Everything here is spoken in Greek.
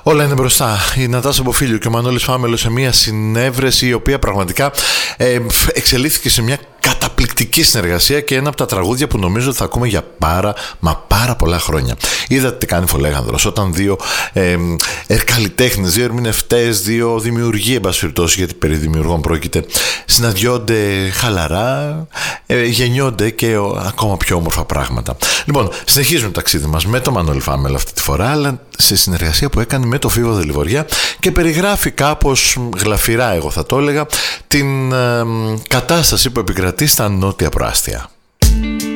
Όλα είναι μπροστά. Η Νατάσα Μποφίλιου και ο Μανώλης Φάμελος σε μια συνέβρεση η οποία πραγματικά εξελίχθηκε σε μια καταπληκτική συνεργασία και ένα από τα τραγούδια που νομίζω ότι θα ακούμε για πάρα πολλά χρόνια. Είδατε τι κάνει Φολέγανδρος όταν δύο καλλιτέχνες, δύο ερμηνευτές, δύο δημιουργοί, εν πάση περιπτώσει, γιατί περί δημιουργών πρόκειται, συναντιόνται χαλαρά, γεννιόνται και ακόμα πιο όμορφα πράγματα. Λοιπόν, συνεχίζουμε το ταξίδι μας με τον Μανώλη Φάμελο αυτή τη φορά, αλλά σε συνεργασία που έκανε με το Φίβο Δελιβοριά και περιγράφει κάπως γλαφυρά, εγώ θα το έλεγα, την κατάσταση που επικρατεί στα νότια προάστια.